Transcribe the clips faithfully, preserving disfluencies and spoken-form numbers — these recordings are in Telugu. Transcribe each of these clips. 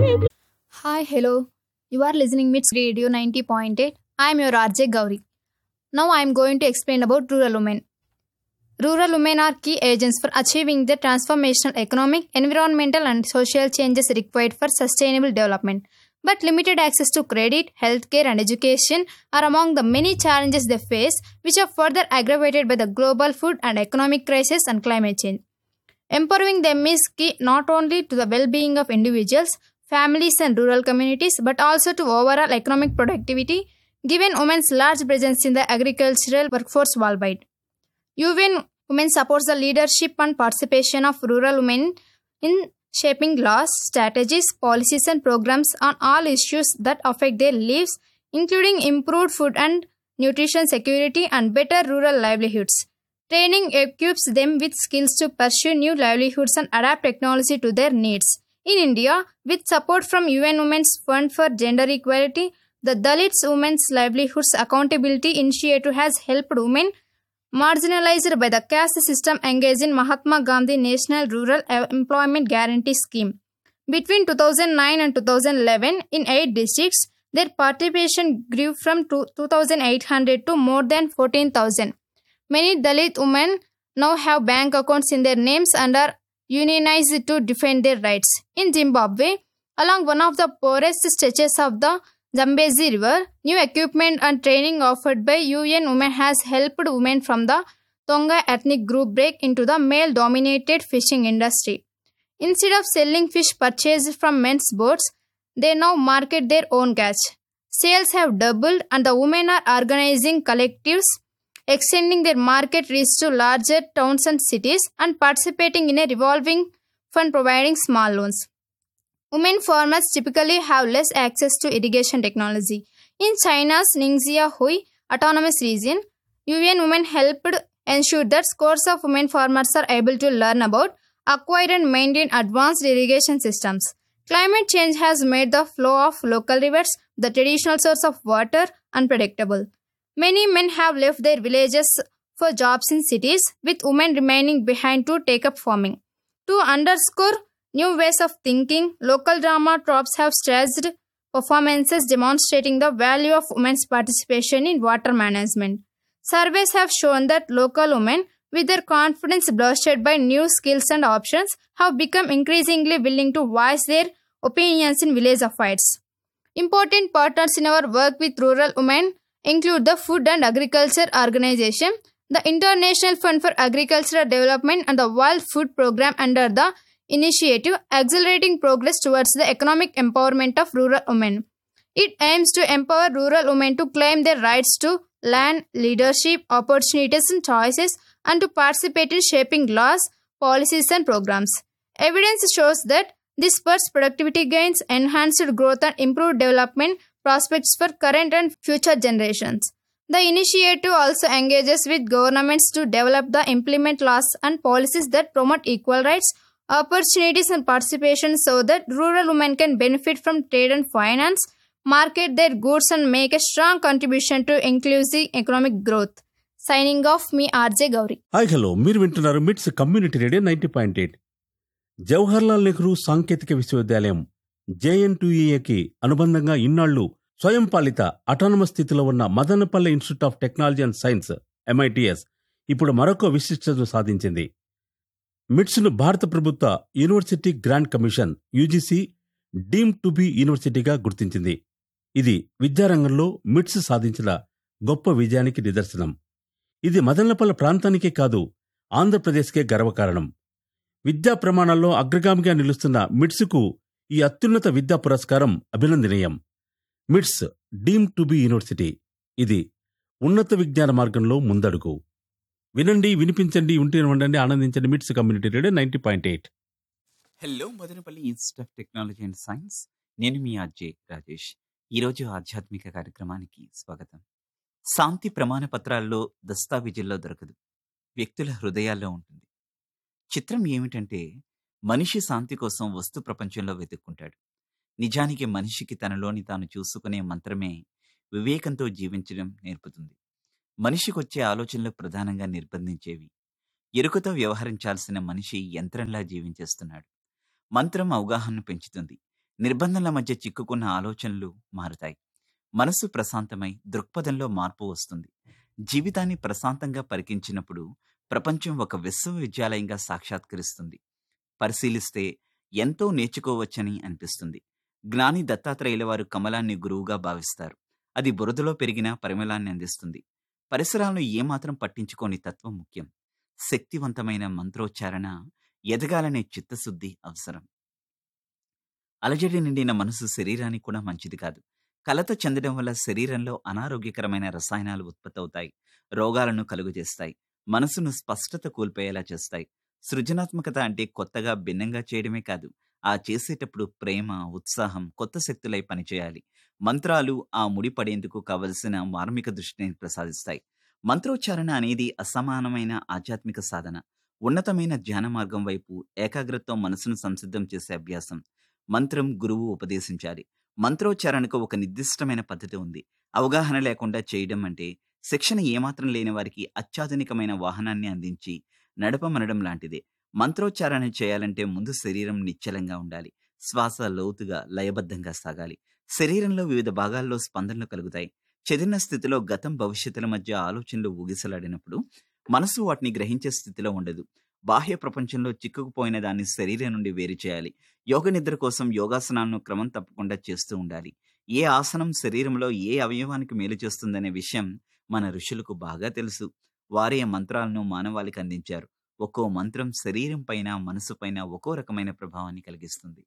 Hi, hello. You are listening Mits Radio ninety point eight. I am your R J Gauri. Now I am going to explain about rural women. Rural women are key agents for achieving the transformational economic, environmental and social changes required for sustainable development. But limited access to credit, healthcare and education are among the many challenges they face, which are further aggravated by the global food and economic crisis and climate change. Empowering them is key not only to the well-being of individuals, families and rural communities, but also to overall economic productivity, given women's large presence in the agricultural workforce worldwide. U N Women supports the leadership and participation of rural women in shaping laws, strategies, policies and programs on all issues that affect their lives, including improved food and nutrition security and better rural livelihoods. Training equips them with skills to pursue new livelihoods and adapt technology to their needs. In India, with support from U N Women's Fund for Gender Equality, the Dalits Women's Livelihoods Accountability Initiative has helped women marginalized by the caste system engage in Mahatma Gandhi National Rural Employment Guarantee Scheme. Between two thousand nine and two thousand eleven, in eight districts, their participation grew from two thousand eight hundred to more than fourteen thousand. Many Dalit women now have bank accounts in their names and are unionized to defend their rights. In Zimbabwe, along one of the poorest stretches of the Zambezi River, new equipment and training offered by U N Women has helped women from the Tonga ethnic group break into the male-dominated fishing industry. Instead of selling fish purchased from men's boats, they now market their own catch. Sales have doubled and the women are organizing collectives, extending their market reach to larger towns and cities, and participating in a revolving fund providing small loans. Women farmers typically have less access to irrigation technology. In China's Ningxia Hui Autonomous Region, U N Women helped ensure that scores of women farmers are able to learn about, acquire and maintain advanced irrigation systems. Climate change has made the flow of local rivers, the traditional source of water, unpredictable. Many men have left their villages for jobs in cities, with women remaining behind to take up farming. To underscore new ways of thinking, local drama troupes have staged performances demonstrating the value of women's participation in water management. Surveys have shown that local women, with their confidence boosted by new skills and options, have become increasingly willing to voice their opinions in village affairs. Important partners in our work with rural women include the Food and Agriculture Organization, the International Fund for Agricultural Development and the World Food Programme under the initiative accelerating progress towards the economic empowerment of rural women. It aims to empower rural women to claim their rights to land, leadership, opportunities and choices, and to participate in shaping laws, policies and programs. Evidence shows that this spurs productivity gains, enhanced growth and improved development prospects for current and future generations. The initiative also engages with governments to develop the implement laws and policies that promote equal rights, opportunities and participation so that rural women can benefit from trade and finance, market their goods and make a strong contribution to inclusive economic growth. Signing off, me R J Gauri. Hi hello మీరు వింటున్నారు మిట్స్ community radio ninety point eight. Jawaharlal Nehru సాంకేతిక విశ్వవిద్యాలయం జేఎన్టీయూఏకి అనుబంధంగా ఇన్నాళ్లు స్వయం పాలిత అటానమస్ స్థితిలో ఉన్న Madanapalle institute of technology and science MITS ఇప్పుడు మరొక విశిష్టతను సాధించింది. మిట్స్ను భారత ప్రభుత్వ university grant commission UGC deem to be యూనివర్సిటీగా గుర్తించింది. ఇది విద్యారంగంలో మిట్స్ సాధించిన గొప్ప విజయానికి నిదర్శనం. ఇది మదనపల్లె ప్రాంతానికే కాదు, ఆంధ్రప్రదేశ్కే గర్వకారణం. విద్యా ప్రమాణాల్లో అగ్రగామిగా నిలుస్తున్న మిట్స్కు ఈ అత్యున్నత విద్యా పురస్కారం అభినందనీయం. మిట్స్ డీమ్ టు బి యూనివర్సిటీ, ఇది ఉన్నత విజ్ఞాన మార్గంలో ముందడుగు. వినండి, వినిపించండి, ఉంటే ఉండండి, ఆనందించండి. మిట్స్ community radio ninety point eight. Hello Madanapalle institute of technology and science, నేను మీ ఆర్జే రాజేష్. ఈరోజు ఆధ్యాత్మిక కార్యక్రమానికి స్వాగతం. శాంతి ప్రమాణ పత్రాల్లో, దస్తావేజుల్లో దొరకదు, వ్యక్తుల హృదయాల్లో ఉంటుంది. చిత్రం ఏమిటంటే, మనిషి శాంతి కోసం వస్తు ప్రపంచంలో వెతుక్కుంటాడు. నిజానికి మనిషికి తనలోని తాను చూసుకునే మంత్రమే వివేకంతో జీవించడం నేర్పుతుంది. మనిషికొచ్చే ఆలోచనలు ప్రధానంగా నిర్బంధించేవి. ఎరుకతో వ్యవహరించాల్సిన మనిషి యంత్రంలా జీవించేస్తున్నాడు. మంత్రం అవగాహనను పెంచుతుంది, నిర్బంధంల మధ్య చిక్కుకున్న ఆలోచనలు మారుతాయి. మనసు ప్రశాంతమై దృక్పథంలో మార్పు వస్తుంది. జీవితాన్ని ప్రశాంతంగా పరికించినప్పుడు ప్రపంచం ఒక విశ్వవిద్యాలయంగా సాక్షాత్కరిస్తుంది. పరిశీలిస్తే ఎంతో నేర్చుకోవచ్చని అనిపిస్తుంది. జ్ఞాని దత్తాత్రేయుల వారు కమలాన్ని గురువుగా భావిస్తారు. అది బురదలో పెరిగిన పరిమళాన్ని అందిస్తుంది. పరిసరాలను ఏమాత్రం పట్టించుకోని తత్వం ముఖ్యం. శక్తివంతమైన మంత్రోచ్చారణ, ఎదగాలనే చిత్తశుద్ధి అవసరం. అలజడి నిండిన మనసు శరీరానికి కూడా మంచిది కాదు. కలత చెందడం వల్ల శరీరంలో అనారోగ్యకరమైన రసాయనాలు ఉత్పత్తవుతాయి. రోగాలను కలుగజేస్తాయి. మనసును స్పష్టత కోల్పోయేలా చేస్తాయి. సృజనాత్మకత అంటే కొత్తగా భిన్నంగా చేయడమే కాదు, ఆ చేసేటప్పుడు ప్రేమ, ఉత్సాహం, కొత్త శక్తులై పనిచేయాలి. మంత్రాలు ఆ ముడిపడేందుకు కావలసిన మార్మిక దృష్టిని ప్రసాదిస్తాయి. మంత్రోచ్చారణ అనేది అసమానమైన ఆధ్యాత్మిక సాధన. ఉన్నతమైన ధ్యాన మార్గం వైపు ఏకాగ్రతతో మనసును సంసిద్ధం చేసే అభ్యాసం. మంత్రం గురువు ఉపదేశించాలి. మంత్రోచ్చారణకు ఒక నిర్దిష్టమైన పద్ధతి ఉంది. అవగాహన లేకుండా చేయడం అంటే శిక్షణ ఏమాత్రం లేని వారికి అత్యాధునికమైన వాహనాన్ని అందించి నడపమనడం లాంటిదే. మంత్రోచ్చారణ చేయాలంటే ముందు శరీరం నిశ్చలంగా ఉండాలి. శ్వాస లోతుగా లయబద్ధంగా సాగాలి. శరీరంలో వివిధ భాగాల్లో స్పందనలు కలుగుతాయి. చెదిరిన స్థితిలో గతం భవిష్యత్తుల మధ్య ఆలోచనలు ఊగిసలాడినప్పుడు మనసు వాటిని గ్రహించే స్థితిలో ఉండదు. బాహ్య ప్రపంచంలో చిక్కుకుపోయిన దాన్ని శరీరం నుండి వేరు చేయాలి. యోగ నిద్ర కోసం యోగాసనాలను క్రమం తప్పకుండా చేస్తూ ఉండాలి. ఏ ఆసనం శరీరంలో ఏ అవయవానికి మేలు చేస్తుందనే విషయం మన ఋషులకు బాగా తెలుసు. వారే మంత్రాలను మానవాళికి అందించారు. ఒక్కో మంత్రం శరీరం పైన, మనసు పైన ఒక్కో రకమైన ప్రభావాన్ని కలిగిస్తుంది.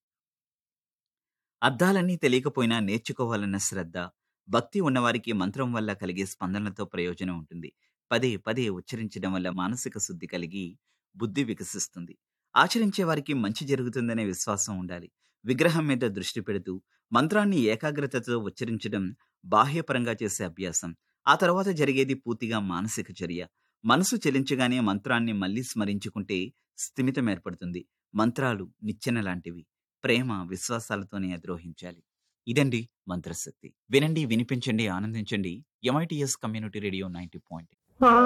అర్థాలన్నీ తెలియకపోయినా నేర్చుకోవాలన్న శ్రద్ధ, భక్తి ఉన్నవారికి మంత్రం వల్ల కలిగే స్పందనలతో ప్రయోజనం ఉంటుంది. పదే పదే ఉచ్చరించడం వల్ల మానసిక శుద్ధి కలిగి బుద్ధి వికసిస్తుంది. ఆచరించే వారికి మంచి జరుగుతుందనే విశ్వాసం ఉండాలి. విగ్రహం మీద దృష్టి పెడుతూ మంత్రాన్ని ఏకాగ్రతతో ఉచ్చరించడం బాహ్యపరంగా చేసే అభ్యాసం. ఆ తర్వాత జరిగేది పూర్తిగా మానసిక చర్య. మనసు చెలించగానే మంత్రాన్ని మళ్ళీ స్మరించుకుంటే స్థిమితం ఏర్పడుతుంది. మంత్రాలు నిచ్చెన లాంటివి. ప్రేమ, విశ్వాసాలతోనే అధిరోహించాలి. ఇదండి మంత్రశక్తి. వినండి, వినిపించండి, ఆనందించండి. MITS community radio ninety point